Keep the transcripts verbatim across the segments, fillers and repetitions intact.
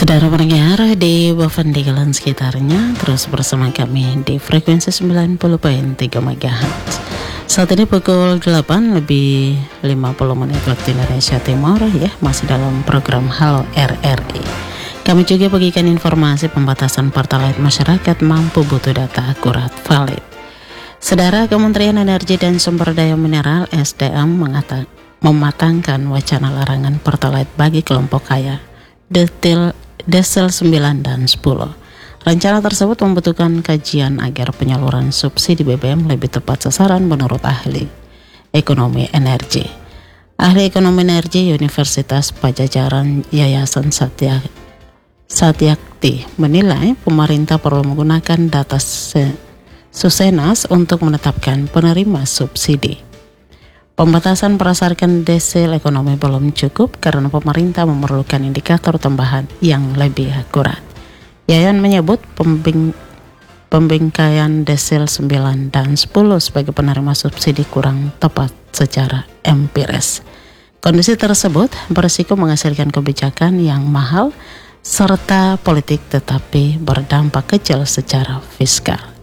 Saudara pendengar di Boven di Galan sekitarnya, terus bersama kami di frekuensi sembilan puluh koma tiga megahertz. Saat ini pukul delapan lebih lima puluh menit waktu Indonesia Timur ya, masih dalam program Halo R R I. Kami juga bagikan informasi pembatasan pertalite masyarakat mampu butuh data akurat valid. Saudara, Kementerian Energi dan Sumber Daya Mineral S D M mengata, mematangkan wacana larangan pertalite bagi kelompok kaya Detil, Desel sembilan dan sepuluh. Rencana tersebut membutuhkan kajian agar penyaluran subsidi B B M lebih tepat sasaran menurut ahli ekonomi energi. Ahli ekonomi energi Universitas Pajajaran Yayasan Satya, Satyakti menilai pemerintah perlu menggunakan data Susenas untuk menetapkan penerima subsidi. Pembatasan berdasarkan desil ekonomi belum cukup karena pemerintah memerlukan indikator tambahan yang lebih akurat. Yayan menyebut pembing, pembingkaian desil sembilan dan sepuluh sebagai penerima subsidi kurang tepat secara empiris. Kondisi tersebut berisiko menghasilkan kebijakan yang mahal serta politik tetapi berdampak kecil secara fiskal.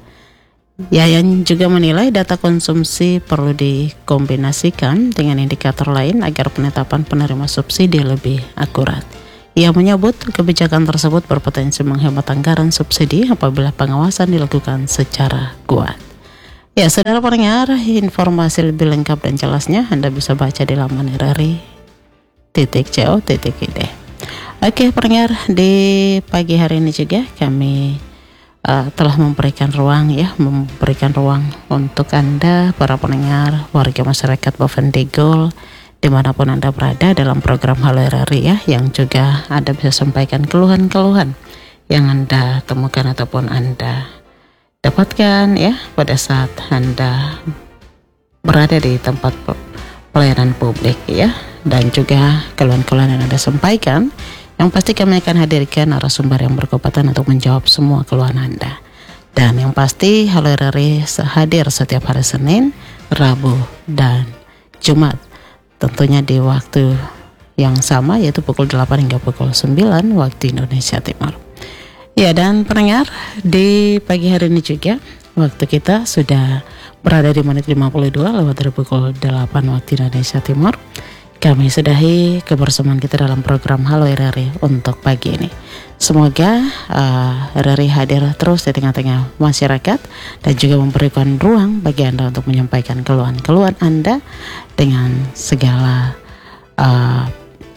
Yayan juga menilai data konsumsi perlu dikombinasikan dengan indikator lain agar penetapan penerima subsidi lebih akurat. Ia menyebut kebijakan tersebut berpotensi menghemat anggaran subsidi apabila pengawasan dilakukan secara kuat. Ya, saudara pendengar, informasi lebih lengkap dan jelasnya Anda bisa baca di laman r r i titik co titik i d. Oke pendengar, di pagi hari ini juga kami Uh, telah memberikan ruang ya, memberikan ruang untuk Anda para pendengar warga masyarakat Boven Digul dimanapun Anda berada dalam program Halo R R I ya, yang juga Anda bisa sampaikan keluhan-keluhan yang Anda temukan ataupun Anda dapatkan ya pada saat Anda berada di tempat pelayanan publik ya, dan juga keluhan-keluhan yang Anda sampaikan. Yang pasti kami akan hadirkan narasumber yang berkepatan untuk menjawab semua keluhan Anda. Dan yang pasti Halo R R I hadir setiap hari Senin, Rabu, dan Jumat. Tentunya di waktu yang sama yaitu pukul delapan hingga pukul sembilan waktu Indonesia Timur. Ya, dan pendengar, di pagi hari ini juga waktu kita sudah berada di menit lima puluh dua lewat dari pukul delapan waktu Indonesia Timur. Kami sudahi kebersamaan kita dalam program Halo R R I untuk pagi ini. Semoga uh, R R I hadir terus di tengah-tengah masyarakat dan juga memberikan ruang bagi Anda untuk menyampaikan keluhan-keluhan Anda dengan segala uh,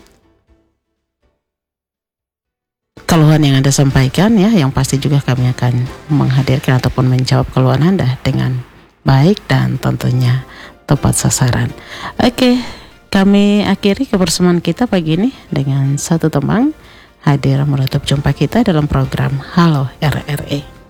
keluhan yang Anda sampaikan ya. Yang pasti juga kami akan menghadirkan ataupun menjawab keluhan Anda dengan baik dan tentunya tepat sasaran. Oke. Okay. Kami akhiri kebersamaan kita pagi ini dengan satu tembang hadir menutup jumpa kita dalam program Halo R R I.